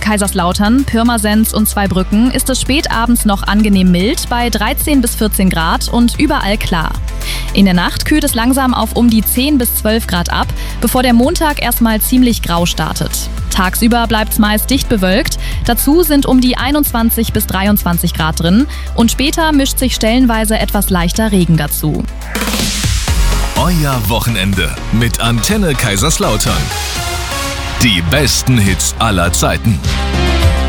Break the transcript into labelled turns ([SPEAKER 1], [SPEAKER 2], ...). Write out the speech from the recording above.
[SPEAKER 1] Kaiserslautern, Pirmasens und Zweibrücken ist es spätabends noch angenehm mild bei 13 bis 14 Grad und überall klar. In der Nacht kühlt es langsam auf um die 10 bis 12 Grad ab, bevor der Montag erstmal ziemlich grau startet. Tagsüber bleibt es meist dicht bewölkt, dazu sind um die 21 bis 23 Grad drin und später mischt sich stellenweise etwas leichter Regen dazu.
[SPEAKER 2] Euer Wochenende mit Antenne Kaiserslautern. Die besten Hits aller Zeiten.